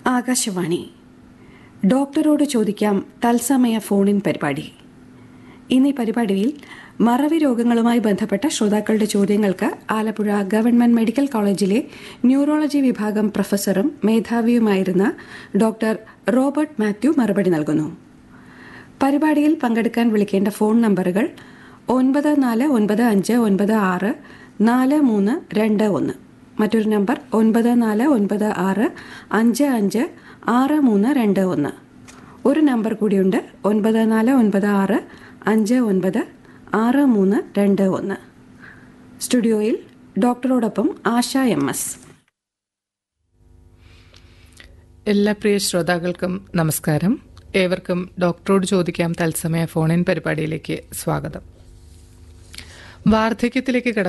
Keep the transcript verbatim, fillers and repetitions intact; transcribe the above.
ആകാശവാണി ഡോക്ടറോട് ചോദിക്കാം തത്സമയ ഫോണിൻ പരിപാടി. ഇന്നീ പരിപാടിയിൽ മറവി രോഗങ്ങളുമായി ബന്ധപ്പെട്ട ശ്രോതാക്കളുടെ ചോദ്യങ്ങൾക്ക് ആലപ്പുഴ ഗവൺമെന്റ് മെഡിക്കൽ കോളേജിലെ ന്യൂറോളജി വിഭാഗം പ്രൊഫസറും മേധാവിയുമായിരുന്ന ഡോക്ടർ റോബർട്ട് മാത്യു മറുപടി നൽകുന്നു. പരിപാടിയിൽ പങ്കെടുക്കാൻ വിളിക്കേണ്ട ഫോൺ നമ്പറുകൾ ഒൻപത് നാല് ഒൻപത് അഞ്ച് ഒൻപത് ആറ് നാല് മൂന്ന് രണ്ട് ഒന്ന്, മറ്റൊരു നമ്പർ ഒൻപത് നാല് ഒൻപത് ആറ് അഞ്ച് അഞ്ച് ആറ് മൂന്ന് രണ്ട് ഒന്ന്. ഒരു നമ്പർ കൂടിയുണ്ട്, ഒൻപത് നാല് ഒൻപത് ആറ് അഞ്ച് ഒൻപത് ആറ് മൂന്ന് രണ്ട് ഒന്ന്. സ്റ്റുഡിയോയിൽ ഡോക്ടറോടൊപ്പം ആശ എം എസ്. എല്ലാ പ്രിയ ശ്രോതാക്കൾക്കും നമസ്കാരം. ഏവർക്കും ഡോക്ടറോട് ചോദിക്കാം തത്സമയ ഫോണിൻ പരിപാടിയിലേക്ക് സ്വാഗതം. വാർദ്ധക്യത്തിലേക്ക്